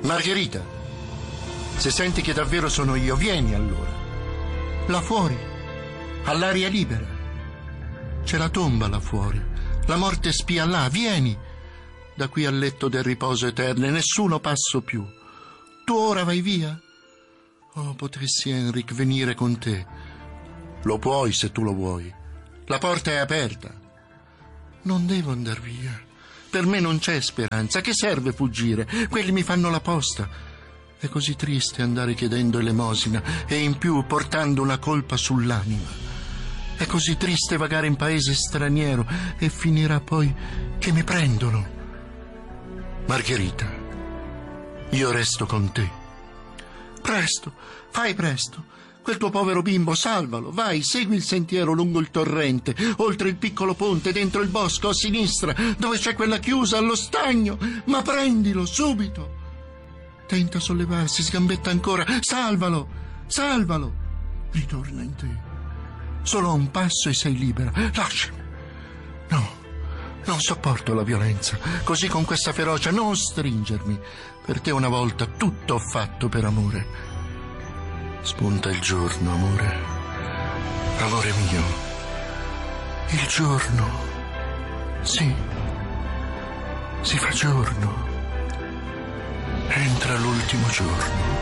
Margherita, se senti che davvero sono io, vieni allora. Là fuori, all'aria libera. C'è la tomba là fuori. La morte spia là, vieni. Da qui al letto del riposo eterno, nessuno passo più. Tu ora vai via? Oh, potresti, Henrik, venire con te. Lo puoi se tu lo vuoi. La porta è aperta. Non devo andar via. Per me non c'è speranza. Che serve fuggire? Quelli mi fanno la posta. È così triste andare chiedendo elemosina e in più portando una colpa sull'anima. È così triste vagare in paese straniero e finirà poi che mi prendono. Margherita, io resto con te. Presto, fai presto. Quel tuo povero bimbo, salvalo. Vai, segui il sentiero lungo il torrente, oltre il piccolo ponte, dentro il bosco, a sinistra, dove c'è quella chiusa allo stagno. Ma prendilo, subito. Tenta a sollevarsi, sgambetta ancora. Salvalo, salvalo. Ritorna in te. Solo a un passo e sei libera. Lasciami. No, non sopporto la violenza. Così con questa ferocia, non stringermi. Per te una volta tutto ho fatto per amore. Spunta il giorno, amore. Amore mio. Il giorno. Sì. Si fa giorno. Entra l'ultimo giorno.